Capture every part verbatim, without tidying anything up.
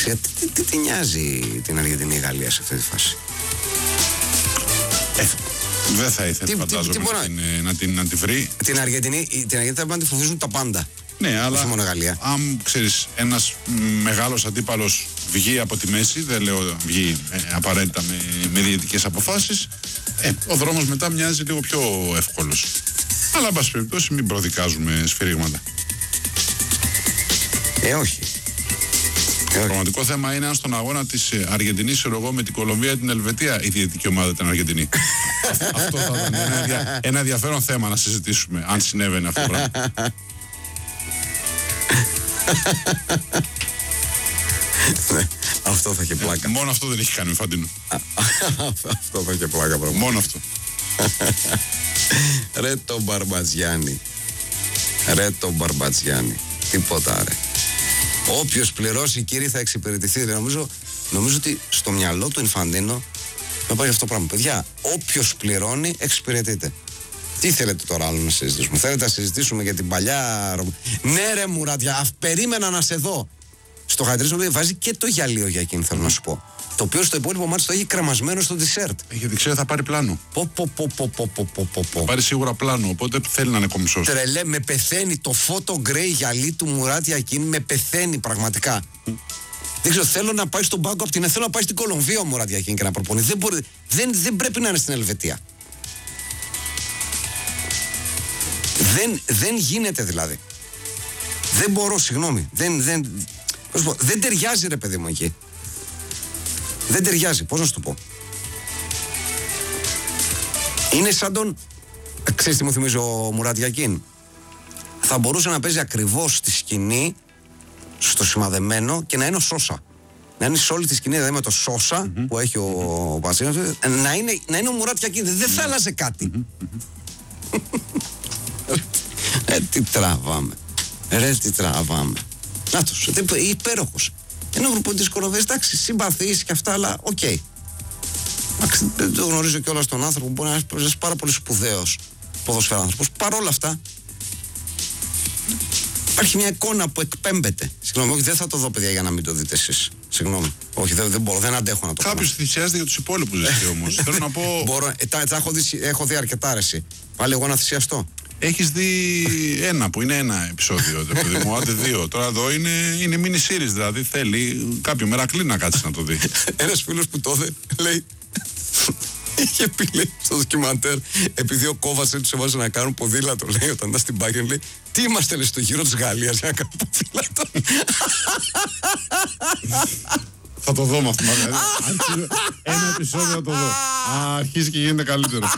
Εντάξει, τι, τι, τι, τι νοιάζει την Αργεντινή η Γαλλία σε αυτή τη φάση. Ε, δεν θα ήθελε, τι, φαντάζομαι, τι, τι, να, την, να, την, να την βρει. Την Αργεντινή, την Αργεντινή θα πάνε να τη φοβίζουν τα πάντα. Ναι, αλλά αν ξέρεις ένας μεγάλος αντίπαλος βγει από τη μέση, δεν λέω βγει ε, απαραίτητα με, με διαιτητικές αποφάσεις, ε, ο δρόμος μετά μοιάζει λίγο πιο εύκολος. Αλλά εν πάση περιπτώσει μην προδικάζουμε σφυρίγματα. Ε, όχι. Το πραγματικό θέμα είναι αν στον αγώνα της Αργεντινής, εγώ με την Κολομβία ή την Ελβετία, η διαιτητική ομάδα ήταν Αργεντινή. Αυτό θα ήταν ένα, ενδια, ένα ενδιαφέρον θέμα να συζητήσουμε, αν συνέβαινε αυτό το πράγμα. Ναι, αυτό θα είχε πλάκα. Ε, μόνο αυτό δεν έχει κάνει με Φαντίνο. Αυτό θα είχε πλάκα πράγμα. Μόνο αυτό. Ρε το Μπαρμπατζιάννη. Ρε το Μπαρμπατζιάννη. Τίποτα ρε. Όποιος πληρώσει, κύριε, θα εξυπηρετηθεί. Νομίζω, νομίζω ότι στο μυαλό του Ινφαντίνο να πάει αυτό το πράγμα. Παιδιά, όποιος πληρώνει, εξυπηρετείται. Τι θέλετε τώρα άλλο να συζητήσουμε? Θέλετε να συζητήσουμε για την παλιά. Ναι, ρε Μουράτια, περίμενα να σε δω. Στο χαρακτηριστικό βάζει και το γυαλίο για εκείνη, θέλω να σου πω. Το οποίο στο υπόλοιπο μάτι το έχει κρεμασμένο στο dessert. Γιατί ξέρει θα πάρει πλάνο. Πω, πω, πω, πω, πω, πω, πω, πω. Θα πάρει σίγουρα πλάνο, οπότε θέλει να είναι κομψός. Τρελέ, με πεθαίνει το photo grey γυαλί του Μουράτια εκείνη, με πεθαίνει πραγματικά. Mm. Δεν ξέρω, θέλω να πάει στον πάγκο από την θέλω να πάει στην Κολομβία ο Μουράτια εκείνη και να προπονεί. Δεν, μπορεί, δεν, δεν πρέπει να είναι στην Ελβετία. Δεν, δεν γίνεται δηλαδή. Δεν μπορώ, συγγνώμη. Δεν, δεν, πω, δεν ταιριάζει ρε παιδί μου εκεί. Δεν ταιριάζει, πώς να σου το πω. Είναι σαν τον... Ξέρεις τι μου θυμίζει ο Μουράτιακίν? Θα μπορούσε να παίζει ακριβώς στη σκηνή, στο σημαδεμένο, και να είναι ο Σόσα. Να είναι σε όλη τη σκηνή, δηλαδή με το Σόσα mm-hmm. που έχει ο, ο Πασίνος, να είναι, να είναι ο Μουράτιακίν. Δεν θα άλλαζε κάτι. Mm-hmm. Ε, τι τραβάμε. Ρε, τι τραβάμε. Να τους, υπέροχος. Ενώ ο της Κολομβίας, εντάξει, συμπαθείς και αυτά, αλλά οκ. Okay. Δεν το γνωρίζω κιόλας τον άνθρωπο, μπορεί να είναι πάρα πολύ σπουδαίος ποδοσφαιράνθρωπος. Παρ' όλα αυτά, υπάρχει μια εικόνα που εκπέμπεται. Συγγνώμη, όχι, δεν θα το δω, παιδιά, για να μην το δείτε εσείς. Συγγνώμη. Όχι, δεν, δεν μπορώ, δεν αντέχω να το πω. Κάποιος θυσιάζεται για τους υπόλοιπους, δηλαδή όμως. Θέλω να πω. Μπορώ, ε, τα, τα έχω, δει, έχω δει αρκετά αρέσει. Πάλι εγώ να θυσιαστώ. Έχεις δει ένα που είναι ένα επεισόδιο, παιδί μου, άντε δύο. Τώρα εδώ είναι, είναι mini series, δηλαδή θέλει κάποιο μερακλή να κάτσει να το δει. Ένας φίλος που τότε λέει, είχε πει λέει, στο ντοκιμαντέρ, επειδή ο Κόβασεν τους έβαζε να κάνουν ποδήλατο, λέει, όταν ήταν στην Bayern, λέει, τι είμαστε λέει, στο γύρο της Γαλλίας για να κάνουν ποδήλατο. Θα το δω με αυτό, ένα επεισόδιο θα το δω. Α, αρχίζει και γίνεται καλύτερο.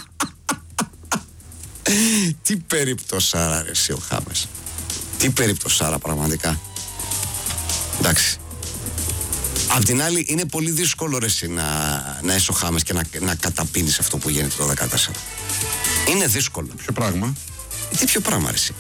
Τι περίπτωσάρα ρε εσύ ο Χάμες. Τι περίπτωσάρα πραγματικά. Εντάξει. Απ' την άλλη είναι πολύ δύσκολο ρε εσύ να, να είσαι ο Χάμες και να, να καταπίνεις αυτό που γίνεται το δεκατέσσερα. Είναι δύσκολο. Ποιο πράγμα? Τι ποιο πράγμα ρε εσύ?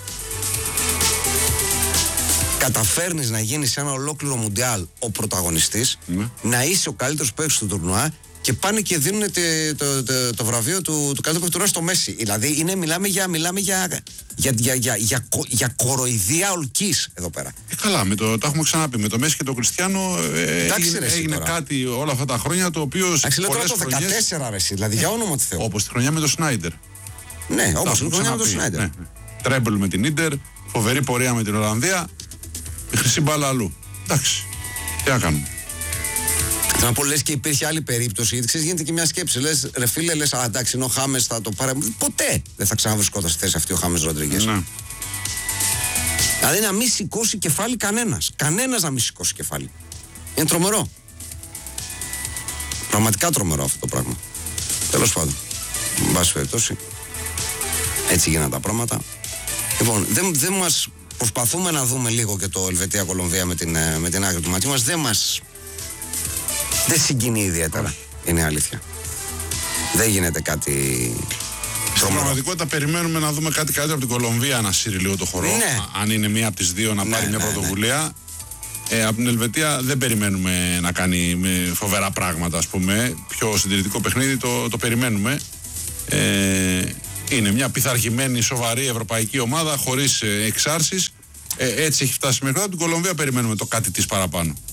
Καταφέρνεις να γίνεις ένα ολόκληρο μουντιάλ ο πρωταγωνιστής, mm. να είσαι ο καλύτερος παίκτης του τουρνουά και πάνε και δίνουν το, το, το, το βραβείο του, του καλύτερου παίκτη στο Μέση. Δηλαδή είναι, μιλάμε για, μιλάμε για, για, για, για, για, για κοροϊδία ολκής εδώ πέρα. Ε, καλά, με το, τα έχουμε ξαναπεί. Με το Μέση και τον Κριστιάνο ε, έγινε, έγινε κάτι όλα αυτά τα χρόνια το οποίο. Εντάξει, λέω τώρα το δεκατέσσερα ρε, δηλαδή για όνομα του Θεού. Όπως τη χρονιά με τον Σνάιντερ. Ναι, όπως τη χρονιά με τον Σνάιντερ. Ναι. Τρέμπλ με την Ίντερ, φοβερή πορεία με την Ολλανδία, η χρυσή μπάλα αλλού. Εντάξει, τι να κάνουμε. Να πω, λες και υπήρχε άλλη περίπτωση, γιατί ξέρεις γίνεται και μια σκέψη. Λες, ρε φίλε, λες, α, εντάξει, είναι ο Χάμες, θα το πάρει. Ποτέ δεν θα ξαναβρισκόταν στη θέση αυτή ο Χάμες Ροντρίγκες. Ναι. Δηλαδή να μην σηκώσει κεφάλι κανένας. Κανένας να μην σηκώσει κεφάλι. Είναι τρομερό. Πραγματικά τρομερό αυτό το πράγμα. Τέλος πάντων. Με πάση περιπτώσει. Έτσι γίνανε τα πράγματα. Λοιπόν, δεν, δεν μας. Προσπαθούμε να δούμε λίγο και το Ελβετία-Κολομβία με την, με την άκρη του ματιού μας. Δεν μας. Δεν συγκινεί ιδιαίτερα. Είναι αλήθεια. Δεν γίνεται κάτι. Στην πραγματικότητα περιμένουμε να δούμε κάτι καλύτερο από την Κολομβία να σύρει λίγο το χορό. Ναι. Αν είναι μία από τις δύο να ναι, πάρει ναι, μια πρωτοβουλία. Ναι. Ε, από την Ελβετία δεν περιμένουμε να κάνει με φοβερά πράγματα, ας πούμε. Πιο συντηρητικό παιχνίδι το, το περιμένουμε. Ε, είναι μια πειθαρχημένη, σοβαρή ευρωπαϊκή ομάδα χωρίς ε, εξάρσεις. Ε, έτσι έχει φτάσει μέχρι τώρα. Από την Κολομβία περιμένουμε το κάτι της παραπάνω.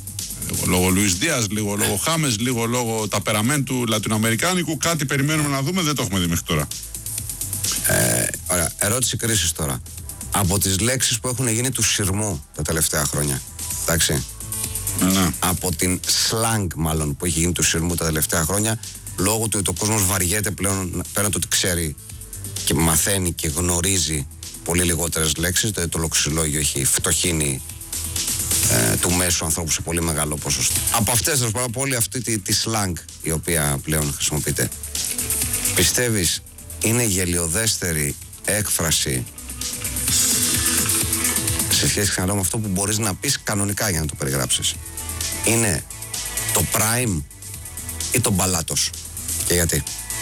Λίγο λόγω Λουίς Δίας, λίγο λόγω Χάμες, λίγο λόγω ταπεραμέντου λατινοαμερικάνικου. Κάτι περιμένουμε να δούμε, δεν το έχουμε δει μέχρι τώρα. Ε, ωραία, ερώτηση κρίσης τώρα. Από τις λέξεις που έχουν γίνει του σειρμού τα τελευταία χρόνια, εντάξει, ναι. από την slang μάλλον που έχει γίνει του σειρμού τα τελευταία χρόνια, λόγω του ότι ο κόσμος βαριέται πλέον, πέραν το ότι ξέρει και μαθαίνει και γνωρίζει πολύ λιγότερες λέξεις, δηλαδή το λοξιλόγιο έχει φτωχύνει ε, του μέσου ανθρώπου σε πολύ μεγάλο ποσοστό. Από αυτές, από όλη αυτή τη, τη slang η οποία πλέον χρησιμοποιείται, πιστεύεις είναι γελιοδέστερη έκφραση σε σχέση ξαναλέω με αυτό που μπορείς να πεις κανονικά για να το περιγράψεις? Είναι το prime ή το μπαλάτος? Και γιατί?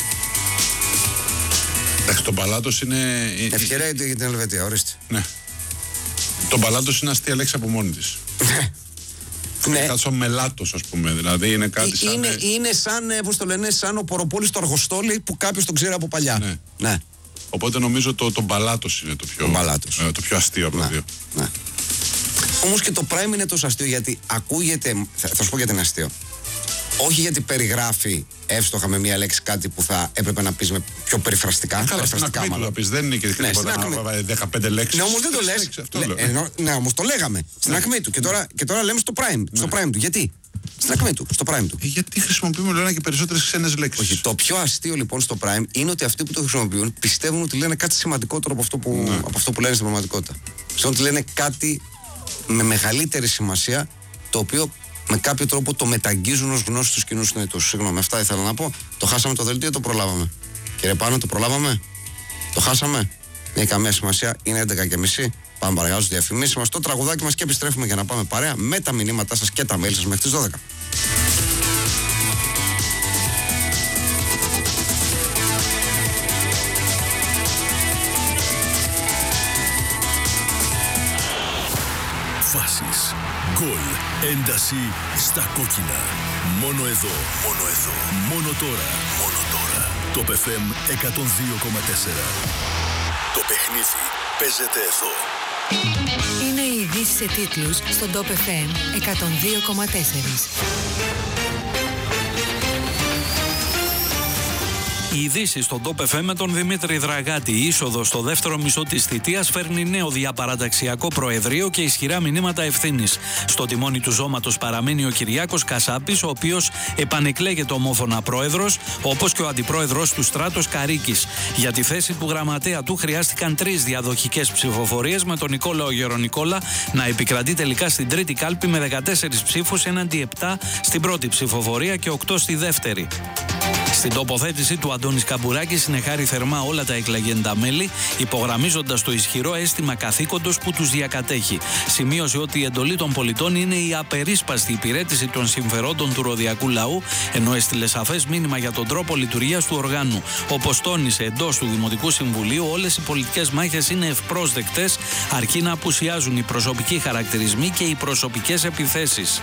Εντάξει, το μπαλάτος είναι... Ευκαιρία για την Ελβετία, ορίστε. Ναι. Το μπαλάτος είναι αστεία λέξη από μόνη της. Ναι. Κάτι σαν μελάτος, ας πούμε. Δηλαδή είναι κάτι σαν. Είναι, είναι σαν, πώς το λένε, σαν ο Ποροπόλης στο Αργοστόλι που κάποιος τον ξέρει από παλιά. Ναι. Ναι. Οπότε νομίζω το, το μπαλάτος είναι το πιο, το ε, το πιο αστείο από τα δύο. Ναι. Όμως και το prime είναι τόσο αστείο γιατί ακούγεται. Θα, θα σου πω γιατί είναι αστείο. Όχι γιατί περιγράφει εύστοχα με μία λέξη κάτι που θα έπρεπε να πεις με πιο περιφραστικά. Ε, καλά, στην ακμή του να πεις, δεν είναι και ναι, δεκαπέντε λέξεις. Ναι, όμως δεν το λες. Ναι, ναι, ναι, όμως το λέγαμε. Στην ναι. ακμή του. Και τώρα, και τώρα λέμε στο prime, ναι. στο prime του. Γιατί? Στην ακμή του, στο prime του. Ε, γιατί χρησιμοποιούμε λένε και περισσότερες ξένες λέξεις. Όχι, το πιο αστείο λοιπόν στο prime είναι ότι αυτοί που το χρησιμοποιούν πιστεύουν ότι λένε κάτι σημαντικότερο από αυτό που, ναι. από αυτό που λένε στην πραγματικότητα. Πιστεύουν ότι λένε κάτι με μεγαλύτερη σημασία, το οποίο με κάποιο τρόπο το μεταγγίζουν ως γνώση στους κοινούς νοητούς. Συγγνώμη, αυτά ήθελα να πω. Το χάσαμε το δελτίο, το προλάβαμε. Κύριε Πάνο, το προλάβαμε. Το χάσαμε. Δεν έχει καμία σημασία. Είναι έντεκα και μισή. Πάμε παρακάτω στις διαφημίσεις μας, το τραγουδάκι μας και επιστρέφουμε για να πάμε παρέα με τα μηνύματά σας και τα mail σας μέχρι τις δώδεκα. Φάσεις, γκολ, ένταση στα κόκκινα. Μόνο εδώ, μόνο εδώ, μόνο τώρα, μόνο τώρα. Το εφ εμ εκατόν δύο κόμμα τέσσερα. Το παιχνίδι παίζεται εδώ. Είναι οι ειδήσεις σε τίτλους στον Top εφ εμ εκατόν δύο κόμμα τέσσερα. Οι ειδήσεις στον Top εφ εμ με τον Δημήτρη Δραγάτη. Η είσοδος στο δεύτερο μισό της θητείας φέρνει νέο διαπαραταξιακό προεδρείο και ισχυρά μηνύματα ευθύνης. Στο τιμόνι του ζώματος παραμένει ο Κυριάκος Κασάπης, ο οποίος επανεκλέγεται ομόφωνα πρόεδρος, όπως και ο αντιπρόεδρος του Στράτος Καρίκης. Για τη θέση του γραμματέα του χρειάστηκαν τρεις διαδοχικές ψηφοφορίες, με τον Νικόλαο Γερονικόλα να επικρατεί τελικά στην τρίτη κάλπη με δεκατέσσερις ψήφους έναντι επτά στην πρώτη ψηφοφορία και οκτώ στη δεύτερη. Στην τοποθέτηση του, Αντώνης Καμπουράκης συνεχάρει θερμά όλα τα εκλεγέντα μέλη, υπογραμμίζοντας το ισχυρό αίσθημα καθήκοντος που τους διακατέχει. Σημείωσε ότι η εντολή των πολιτών είναι η απερίσπαστη υπηρέτηση των συμφερόντων του ροδιακού λαού, ενώ έστειλε σαφές μήνυμα για τον τρόπο λειτουργίας του οργάνου. Όπως τόνισε εντός του Δημοτικού Συμβουλίου, όλες οι πολιτικές μάχες είναι ευπρόσδεκτες, αρκεί να απουσιάζουν οι προσωπικοί χαρακτηρισμοί και οι προσωπικές επιθέσεις.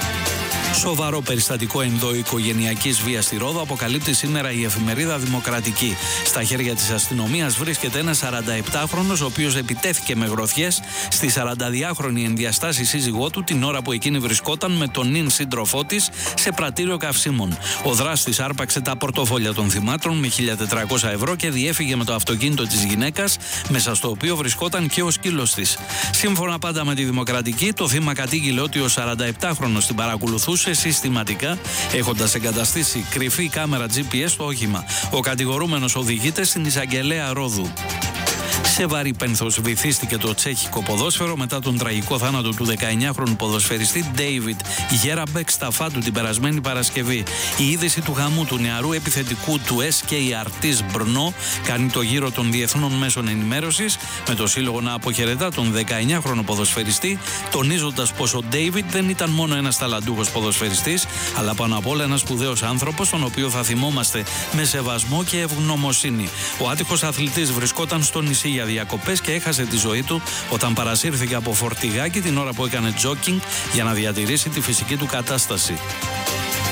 Σοβαρό περιστατικό ενδοοικογενειακής βίας στη Ρόδο αποκαλύπτει σήμερα η εφημερίδα Δημοκρατική. Στα χέρια της αστυνομίας βρίσκεται ένας σαρανταεπτάχρονος, ο οποίος επιτέθηκε με γροθιές στη σαρανταδυάχρονη ενδιαστάση σύζυγό του την ώρα που εκείνη βρισκόταν με τον νυν σύντροφό της σε πρατήριο καυσίμων. Ο δράστης άρπαξε τα πορτοφόλια των θυμάτων με χίλια τετρακόσια ευρώ και διέφυγε με το αυτοκίνητο της γυναίκας, μέσα στο οποίο βρισκόταν και ο σκύλος της. Σύμφωνα πάντα με τη Δημοκρατική, το θύμα κατήγγειλε ότι ο σαρανταεπτάχρονος την παρακολουθούσε συστηματικά, έχοντας εγκαταστήσει κρυφή κάμερα τζι πι ες στο όχημα. Ο κατηγορούμενος οδηγείται στην εισαγγελέα Ρόδου. Σε βαρύ πένθος βυθίστηκε το τσέχικο ποδόσφαιρο μετά τον τραγικό θάνατο του δεκαεννιάχρονου ποδοσφαιριστή Ντέιβιτ Γέραμπεκ στα Φάντου την περασμένη Παρασκευή. Η είδηση του γαμού του νεαρού επιθετικού του ες κέι Αρτής Μπρνό κάνει το γύρο των διεθνών μέσων ενημέρωσης, με το σύλλογο να αποχαιρετά τον δεκαεννιάχρονο ποδοσφαιριστή, τονίζοντας πως ο Ντέιβιτ δεν ήταν μόνο ένας ταλαντούχος ποδοσφαιριστής, αλλά πάνω απ' όλα ένας σπουδαίος άνθρωπος, τον οποίο θα θυμόμαστε με σεβασμό και ευγνωμοσύνη. Ο άτυχος αθλητής βρισκόταν στο νησί για διακοπές και έχασε τη ζωή του όταν παρασύρθηκε από φορτηγάκι την ώρα που έκανε τζόκινγκ για να διατηρήσει τη φυσική του κατάσταση.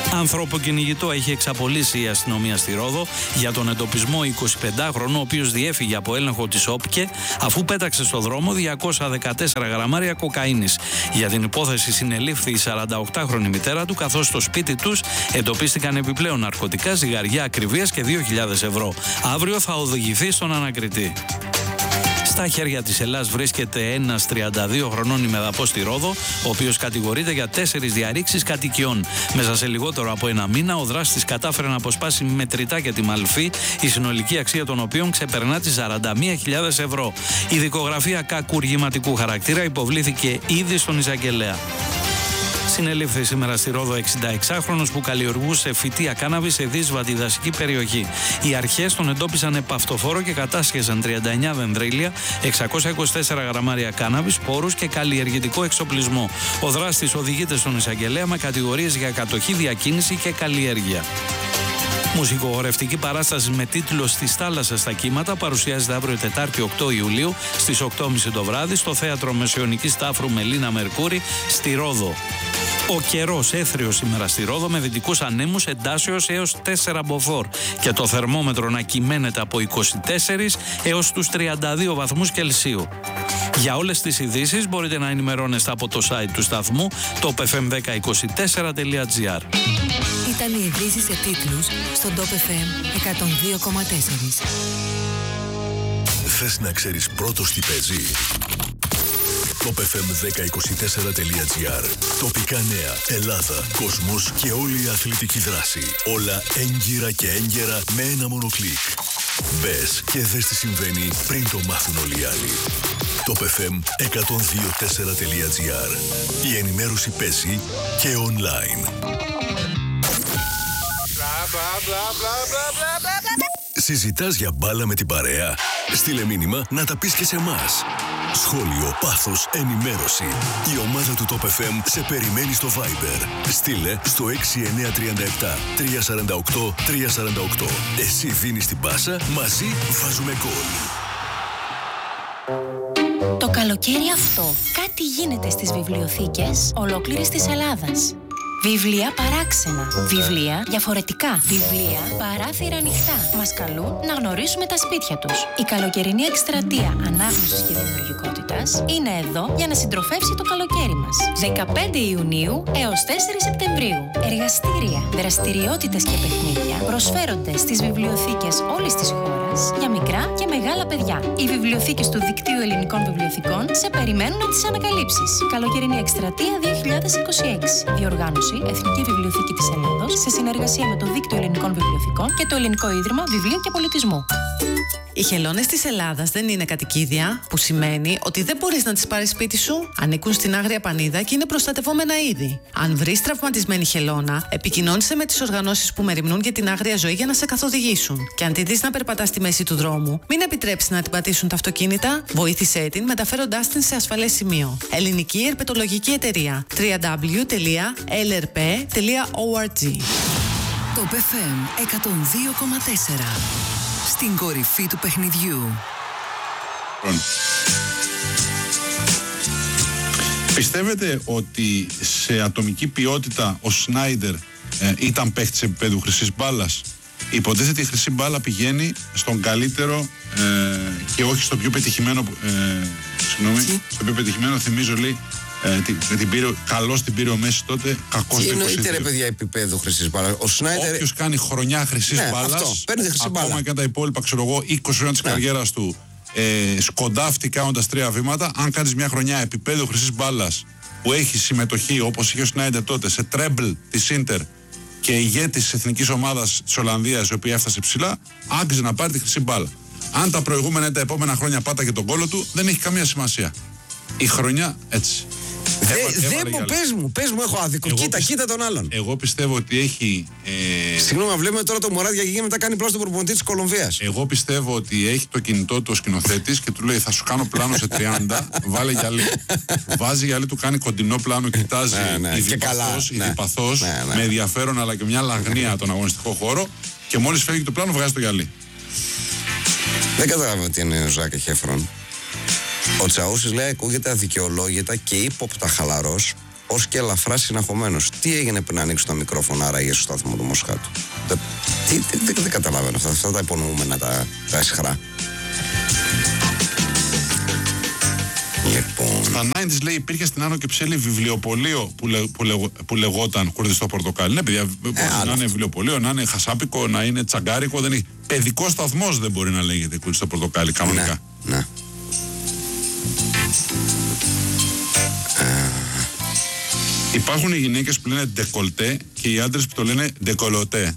Ανθρωποκυνηγητό έχει εξαπολύσει η αστυνομία στη Ρόδο για τον εντοπισμό εικοσιπεντάχρονου, ο οποίος διέφυγε από έλεγχο της ΟΠΚΕ αφού πέταξε στο δρόμο διακόσια δεκατέσσερα γραμμάρια κοκαίνης. Για την υπόθεση συνελήφθη η σαρανταοκτάχρονη μητέρα του, καθώς στο σπίτι τους εντοπίστηκαν επιπλέον ναρκωτικά, ζυγαριά ακριβίας και δύο χιλιάδες ευρώ. Αύριο θα οδηγηθεί στον ανακριτή. Στα χέρια της Ελλάς βρίσκεται ένας τριάντα δύο χρονών ημεδαπός στη Ρόδο, ο οποίος κατηγορείται για τέσσερις διαρρήξεις κατοικιών. Μέσα σε λιγότερο από ένα μήνα, ο δράστης κατάφερε να αποσπάσει μετρητά και τη μαλφή, η συνολική αξία των οποίων ξεπερνά τις σαράντα μία χιλιάδες ευρώ. Η δικογραφία κακουργηματικού χαρακτήρα υποβλήθηκε ήδη στον εισαγγελέα. Συνελήφθη σήμερα στη Ρόδο εξηνταεξάχρονος που καλλιεργούσε φυτεία κάναβη σε δύσβατη δασική περιοχή. Οι αρχές τον εντόπισαν επαυτοφόρο και κατάσχεσαν τριάντα εννέα δενδρίλια, εξακόσια είκοσι τέσσερα γραμμάρια κάναβη, σπόρους και καλλιεργητικό εξοπλισμό. Ο δράστης οδηγείται στον εισαγγελέα με κατηγορίες για κατοχή, διακίνηση και καλλιέργεια. Μουσικογορευτική παράσταση με τίτλο «Στις θάλασσες στα κύματα» παρουσιάζεται αύριο Τετάρτη οκτώ Ιουλίου στις οκτώ και μισή το βράδυ στο Θέατρο Μεσαιωνικής Τάφρου Μελίνα Μερκούρη στη Ρόδο. Ο καιρός έθριος σήμερα στη Ρόδο με δυτικούς ανέμους εντάσεως έως τέσσερα μποφόρ και το θερμόμετρο να κυμαίνεται από είκοσι τέσσερα έως τους τριάντα δύο βαθμούς Κελσίου. Για όλες τις ειδήσεις μπορείτε να ενημερώνεστε από το site του σταθμού top f m δέκα είκοσι τέσσερα τελεία τζι άρ. Ήταν οι ειδήσεις σε τίτλους στον Top εφ εμ εκατόν δύο κόμμα τέσσερα. Θες να ξέρεις πρώτος τι παίζει? top f m δέκα είκοσι τέσσερα τελεία τζι άρ. Τοπικά νέα, Ελλάδα, κόσμος και όλη η αθλητική δράση. Όλα έγκυρα και έγκαιρα με ένα μόνο κλικ. Μπες και δες τι συμβαίνει πριν το μάθουν όλοι οι άλλοι. top f m εκατόν δύο τέσσερα τελεία τζι άρ. Η ενημέρωση παίζει και online. Συζητάς για μπάλα με την παρέα? Στείλε μήνυμα να τα πεις και σε εμάς. Σχόλιο, πάθος, ενημέρωση. Η ομάδα του Top εφ εμ σε περιμένει στο Viber. Στείλε στο έξι εννιά τρία επτά τρία τέσσερα οκτώ τρία τέσσερα οκτώ. Εσύ δίνεις την πάσα, μαζί βάζουμε γκολ. Το καλοκαίρι αυτό κάτι γίνεται στις βιβλιοθήκες ολόκληρης της Ελλάδας. Βιβλία παράξενα. Βιβλία διαφορετικά. Βιβλία παράθυρα ανοιχτά. Μας καλούν να γνωρίσουμε τα σπίτια τους. Η καλοκαιρινή εκστρατεία ανάγνωσης και δημιουργικότητας είναι εδώ για να συντροφεύσει το καλοκαίρι μας. δεκαπέντε Ιουνίου έως τέσσερα Σεπτεμβρίου. Εργαστήρια, δραστηριότητες και παιχνίδια προσφέρονται στις βιβλιοθήκες όλης της χώρας για μικρά και μεγάλα παιδιά. Οι βιβλιοθήκες του Δικτύου Ελληνικών Βιβλιοθηκών σε περιμένουν να τις ανακαλύψεις. Καλοκαιρινή εκστρατεία δύο χιλιάδες είκοσι έξι. Διοργάνωση Εθνική Βιβλιοθήκη της Ελλάδος σε συνεργασία με το Δίκτυο Ελληνικών Βιβλιοθηκών και το Ελληνικό Ίδρυμα Βιβλίου και Πολιτισμού. Οι χελώνες της Ελλάδας δεν είναι κατοικίδια, που σημαίνει ότι δεν μπορείς να τις πάρεις σπίτι σου. Ανήκουν στην Άγρια Πανίδα και είναι προστατευόμενα είδη. Αν βρεις τραυματισμένη χελώνα, επικοινώνησε με τις οργανώσεις που μεριμνούν για την άγρια ζωή για να σε καθοδηγήσουν. Και αν τη δεις να περπατά στη μέση του δρόμου, μην επιτρέψεις να την πατήσουν τα αυτοκίνητα. Βοήθησέ την μεταφέροντάς την σε ασφαλές σημείο. Ελληνική Ερπετολογική Εταιρεία. double-u double-u double-u τελεία ελ αρ πι τελεία ο αρ τζι. Top εφ εμ εκατόν δύο κόμμα τέσσερα. Στην κορυφή του παιχνιδιού. Πιστεύετε ότι σε ατομική ποιότητα ο Σνάιντερ ε, ήταν παίχτης επίπεδου χρυσής μπάλας? Υποτίθεται η χρυσή μπάλα πηγαίνει στον καλύτερο ε, και όχι στο πιο πετυχημένο ε, συγγνώμη, στο πιο πετυχημένο, θυμίζω λέει ε, την, την πήρε, καλώς την πήρε ο Μέση τότε, κακώς Τι το εννοείται ρε παιδιά επίπεδο χρυσής μπάλας? Ο Σνάιντερ... Όποιος κάνει χρονιά χρυσής ναι, μπάλας, αυτό, παίρνει τη χρυσή ακόμα μπάλα. και τα υπόλοιπα ξέρω εγώ είκοσι χρόνια της ναι. καριέρας του ε, σκοντάφτει κάνοντας τρία βήματα. Αν κάνεις μια χρονιά επίπεδο χρυσής μπάλας που έχει συμμετοχή όπως είχε ο Σνάιντερ τότε σε τρέμπλ της Ίντερ και ηγέτης της εθνικής ομάδας της Ολλανδίας, η οποία έφτασε ψηλά, άξιζε να πάρει τη χρυσή μπάλα. Αν τα προηγούμενα ή τα επόμενα χρόνια πάταγε τον κόλο του, δεν έχει καμία σημασία. Η χρονιά έτσι. Δεν μου, πες μου, πες μου, έχω άδικο. Εγώ Κοίτα, πιστε... κοίτα τον άλλον. Εγώ πιστεύω ότι έχει. Ε... Συγγνώμη, βλέπουμε τώρα το Μουράδια και μετά κάνει πλάω στον προπονητή της Κολομβίας. Εγώ πιστεύω ότι έχει το κινητό του ο σκηνοθέτης και του λέει: θα σου κάνω πλάνο σε τριάντα, βάλε γυαλί. Βάζει γυαλί, του κάνει κοντινό πλάνο, κοιτάζει ναι, ναι, ιδιπαθώς, ναι, ιδιπαθώς ναι, ναι. με ενδιαφέρον αλλά και μια λαγνία τον αγωνιστικό χώρο και μόλις φεύγει το πλάνο, βγάζει το γυαλί. Δεν καταλαβαίνω τι είναι ο Ζάκ Χέφρον. Ο Τσαούσης λέει ακούγεται αδικαιολόγητα και ύποπτα χαλαρός ως και ελαφρά συναχωμένος. Τι έγινε πριν ανοίξω τα μικρόφωνα άραγε στο σταθμό του Μοσχάτου? Δεν δε, δε καταλαβαίνω αυτά, αυτά τα υπονοούμενα τα, τα αισχρά. Λοιπόν. Στα ενενήντα λέει υπήρχε στην Άνω Κυψέλη βιβλιοπωλείο που, λε, που, λεγ, που λεγόταν Κουρδιστό Πορτοκάλι. Ναι, παιδιά, ε, να είναι βιβλιοπωλείο, να είναι χασάπικο, να είναι τσαγκάρικο. Δεν έχει. Παιδικό σταθμός δεν μπορεί να λέγεται Κουρδιστό Πορτοκάλι κανονικά. Ναι, ναι. Υπάρχουν οι γυναίκες που λένε ντεκολτέ και οι άντρες που το λένε ντεκολοτέ.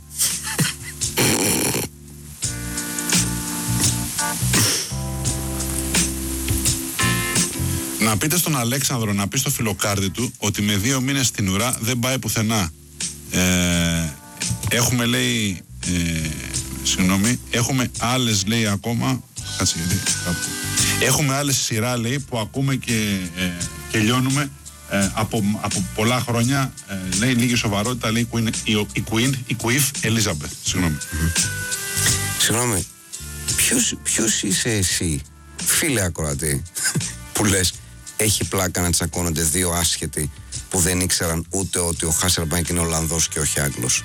Να πείτε στον Αλέξανδρο να πει στο φιλοκάρδι του ότι με δύο μήνες στην ουρά δεν πάει πουθενά. Ε, έχουμε λέει, ε, συγγνώμη, έχουμε άλλες λέει ακόμα, κάτσε γιατί, έχουμε άλλες σειρά λέει που ακούμε και, ε, και λιώνουμε ε, από, από πολλά χρόνια, ε, λέει λίγη σοβαρότητα, λέει η, η, η Queen, η Queen Elizabeth, συγγνώμη. Συγγνώμη, ποιος, ποιος είσαι εσύ, φίλε ακροατή, που λες έχει πλάκα να τσακώνονται δύο άσχετοι που δεν ήξεραν ούτε ότι ο Χάσελμπανκ είναι Ολλανδός και όχι Άγγλος?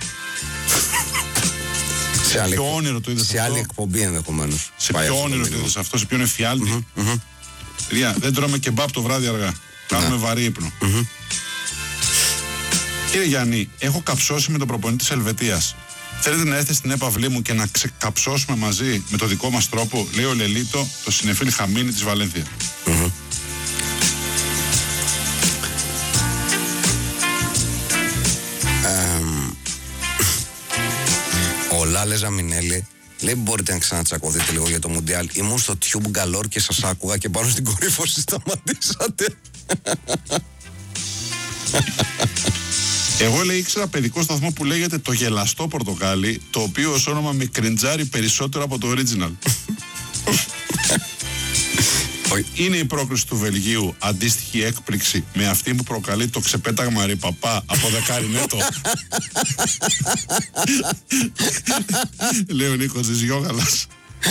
σε άλλη, ποιο όνειρο το είδες σε αυτό? άλλη εκπομπή ενδεχομένως. Σε ποιο όνειρο το είδες αυτό, σε ποιον εφιάλτη? Mm-hmm, mm-hmm. Παιδιά, δεν τρώμε κεμπάπ το βράδυ αργά. Κάνουμε βαρύ ύπνο. Mm-hmm. Κύριε Γιάννη, έχω καψώσει με τον προπονητή της Ελβετίας. Θέλετε να έρθετε στην έπαυλή μου και να ξεκαψώσουμε μαζί με το δικό μας τρόπο, λέει ο Λελίτο, το συνεφίλ Χαμίνη της Βαλένθια. Mm-hmm. Ο Λάλε Ζαμινέλη λέει μπορείτε να ξανατσακωθείτε λίγο για το Μουντιάλ? Ήμουν στο Tube Galore και σας άκουγα και πάνω στην κορύφωση σταματήσατε. Εγώ λέει ήξερα παιδικό σταθμό που λέγεται το Γελαστό Πορτοκάλι, το οποίο ως όνομα με κριντζάρει περισσότερο από το original. Είναι η πρόκριση του Βελγίου αντίστοιχη έκπληξη με αυτή που προκαλεί το ξεπέταγμα ρε παπά από δεκάρι νέτο? Λέει ο Νίκος της Γιώγαλας.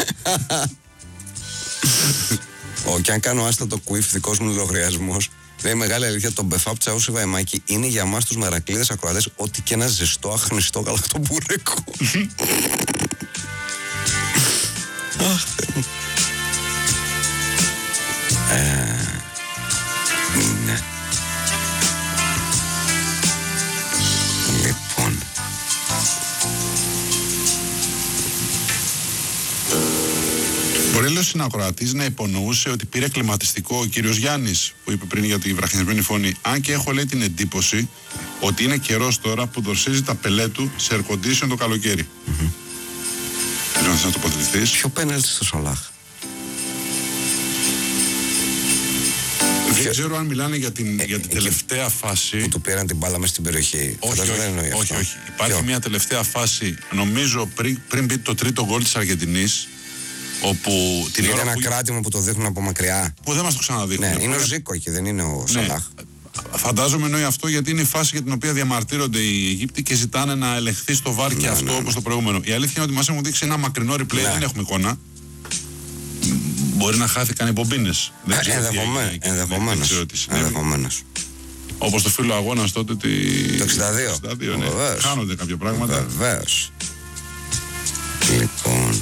Ω, και αν κάνω άστατο κουίφ δικός μου λογαριασμός, λέει μεγάλη αλήθεια, το μπεφάπ Τσαούσι Βαϊμάκη είναι για μας τους μερακλείδες ακροατές ό,τι και ένα ζεστό αχνιστό γαλακτομπούρεκο. Αχ, Ε, ναι. Λοιπόν. Μπορεί λέει ο συνακροατής να υπονοούσε ότι πήρε κλιματιστικό ο κύριος Γιάννης που είπε πριν για τη βραχνιασμένη φωνή. Αν και έχω λέει την εντύπωση ότι είναι καιρός τώρα που δορσίζει τα πελέ του σε air condition το καλοκαίρι. Mm-hmm. Δεν να τοποθετηθείς. Ποιο πέναλτι στο Σαλάχ? Δεν ξέρω αν μιλάνε για την, ε, για την ε, τελευταία φάση. Που του πήραν την μπάλα μέσα στην περιοχή. Όχι, όχι, όχι, όχι, όχι. Υπάρχει Ποιο? μια τελευταία φάση, νομίζω πριν, πριν μπει το τρίτο γκολ της Αργεντινής. Όπου την είναι ένα που... κράτημα που το δείχνουν από μακριά. Που δεν μας το ξαναδείχνουν. Ναι, είναι ο Ζήκο εκεί, δεν είναι ο ναι. Σαλάχ. Φαντάζομαι εννοεί αυτό γιατί είναι η φάση για την οποία διαμαρτύρονται οι Αιγύπτιοι και ζητάνε να ελεγχθεί στο βάρ και ναι, αυτό ναι, όπως ναι. το προηγούμενο. Η αλήθεια είναι ότι μας έχουν δείξει ένα μακρινό replay, ναι. δεν έχουμε εικόνα. Μπορεί να χάθηκαν οι μπομπίνες. Δεν ξέρω ενδεχομένως. Ενδεχομένως. ενδεχομένως. Όπως το φίλο αγώνας τότε. Τη... Το εξήντα δύο. εξήντα δύο ναι. Χάνονται κάποια πράγματα. Βεβαίως. Λοιπόν.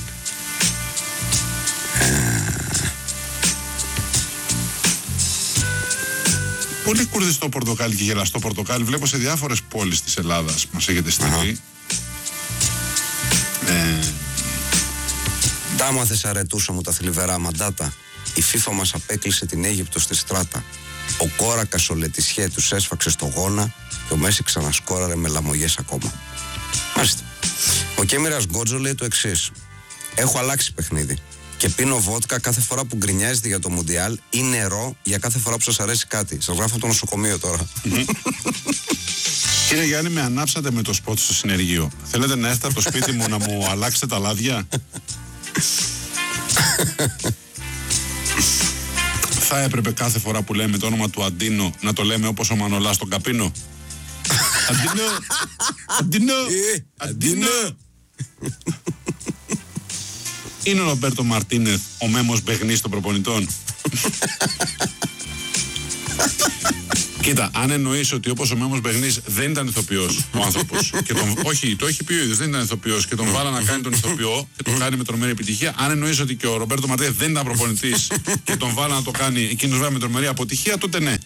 Πολύ κουρδιστό πορτοκάλι και γελαστό πορτοκάλι βλέπω σε διάφορες πόλεις της Ελλάδας. Μας έχετε στείλει. Ε... Τάμαθες αρετούσα μου τα θλιβερά μαντάτα. Η FIFA μας απέκλεισε την Αίγυπτο στη στράτα. Ο Κόρακας ο Λετισιέ τους έσφαξε στο γόνα και ο Μέση ξανασκόραρε με λαμογές ακόμα. Μάλιστα. Ο Κέμιρας Γκότζο λέει το εξής. Έχω αλλάξει παιχνίδι και πίνω βότκα κάθε φορά που γκρινιάζετε για το Μουντιάλ ή νερό για κάθε φορά που σας αρέσει κάτι. Σας γράφω το νοσοκομείο τώρα. Κύριε Γιάννη, με ανάψατε με το σπότ στο συνεργείο. Θέλετε να έρθετε από το σπίτι μου να μου αλλάξετε τα λάδια? Θα έπρεπε κάθε φορά που λέμε το όνομα του Αντίνο να το λέμε όπως ο Μανολάς στον Καπίνο? Αντίνο! Αντίνο! Αντίνο! Είναι ο Ρομπέρτο Μαρτίνεθ ο Μέμος Μπεγνής των προπονητών? Κοίτα, αν εννοείς ότι όπως ο Μέμος Μπεγνής δεν ήταν ηθοποιός ο άνθρωπος, και τον, όχι, το έχει πει ο ίδιος, δεν ήταν ηθοποιός και τον βάλα να κάνει τον ηθοποιό και το κάνει με τρομερή επιτυχία. Αν εννοείς ότι και ο Ρομπέρτο Ματέ δεν ήταν προπονητής και τον βάλα να το κάνει εκείνος βέβαια με τρομερή αποτυχία, τότε ναι.